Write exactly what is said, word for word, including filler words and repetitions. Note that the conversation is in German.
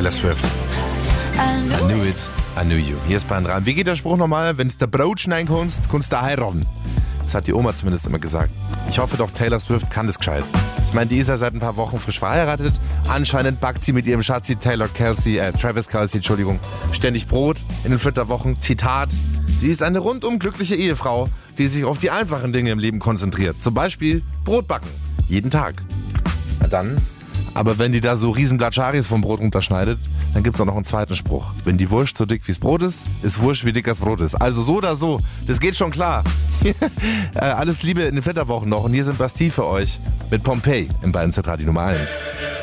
Taylor Swift. I knew it, I knew you. Hier ist Bayern dran. Wie geht der Spruch nochmal? Wenn du der Brot schneiden kannst, kannst du heiraten. Das hat die Oma zumindest immer gesagt. Ich hoffe doch, Taylor Swift kann das gescheit. Ich meine, die ist ja seit ein paar Wochen frisch verheiratet. Anscheinend backt sie mit ihrem Schatzi Taylor Kelsey, äh, Travis Kelsey, Entschuldigung, ständig Brot in den Flitterwochen. Zitat: Sie ist eine rundum glückliche Ehefrau, die sich auf die einfachen Dinge im Leben konzentriert. Zum Beispiel Brot backen. Jeden Tag. Na dann. Aber wenn die da so riesen Blatscharis vom Brot runterschneidet, dann gibt's auch noch einen zweiten Spruch. Wenn die Wurst so dick wie's Brot ist, ist Wurst wie dick das Brot ist. Also so oder so, das geht schon klar. äh, alles Liebe in den Flitterwochen noch. Und hier sind Bastille für euch mit Pompeii im Bayern Z Radio Nummer eins.